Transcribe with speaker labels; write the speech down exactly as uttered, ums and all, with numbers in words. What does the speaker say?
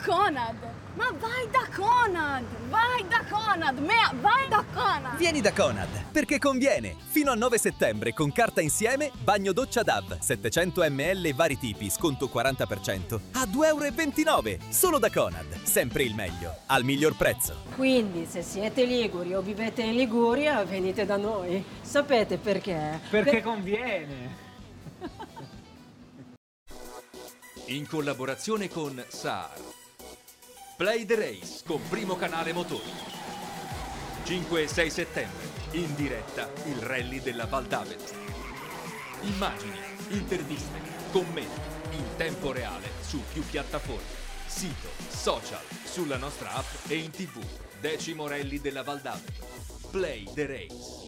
Speaker 1: Conad! Ma vai da Conad! Vai da Conad! Mea, vai da Conad!
Speaker 2: Vieni da Conad, perché conviene! Fino al nove settembre con carta insieme, bagno doccia D A V, settecento millilitri vari tipi, sconto quaranta per cento, a due e ventinove euro! Solo da Conad, sempre il meglio, al miglior prezzo.
Speaker 3: Quindi se siete liguri o vivete in Liguria, venite da noi. Sapete perché?
Speaker 4: Perché
Speaker 3: Per-
Speaker 4: conviene.
Speaker 5: In collaborazione con Saar. Play the Race con Primo Canale Motori. cinque e sei settembre, in diretta il rally della Val d'Avet. Immagini, interviste, commenti, in tempo reale su più piattaforme, sito, social, sulla nostra app e in tv. Decimo rally della Val d'Avet. Play the Race.